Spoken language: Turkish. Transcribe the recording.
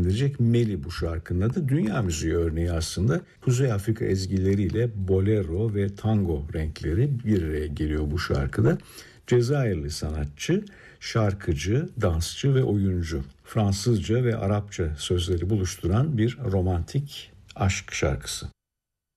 seslendirecek Meli bu şarkının adı. Dünya müziği örneği aslında. Kuzey Afrika ezgileriyle bolero ve tango renkleri bir araya geliyor bu şarkıda. Cezayirli sanatçı, şarkıcı, dansçı ve oyuncu. Fransızca ve Arapça sözleri buluşturan bir romantik aşk şarkısı.